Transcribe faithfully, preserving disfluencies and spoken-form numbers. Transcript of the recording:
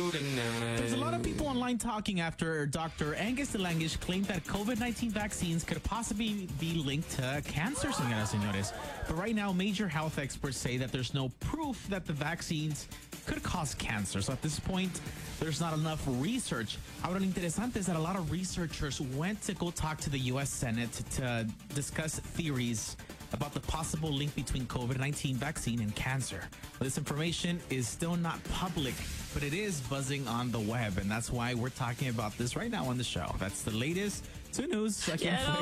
There's a lot of people online talking after Doctor Angus Delangish claimed that COVID nineteen vaccines could possibly be linked to cancer, señoras and señores. But right now, major health experts say that there's no proof that the vaccines could cause cancer. So at this point, there's not enough research. Ahora, lo interesante is that a lot of researchers went to go talk to the U S Senate to discuss theories about the possible link between COVID nineteen vaccine and cancer. This information is still not public, but it is buzzing on the web, and that's why we're talking about this right now on the show. That's the latest to news. I can't